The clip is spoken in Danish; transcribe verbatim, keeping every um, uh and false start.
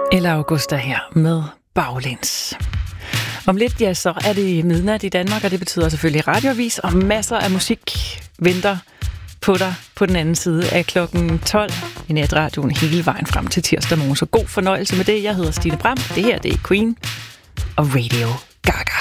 Eller Augusta her med Baglæns. Om lidt, ja, så er det midnat i Danmark, og det betyder selvfølgelig radioavis, og masser af musik venter på dig på den anden side af klokken tolv i netradioen hele vejen frem til tirsdag morgen. Så god fornøjelse med det. Jeg hedder Stine Bram. Det her, det er Queen og Radio Gaga.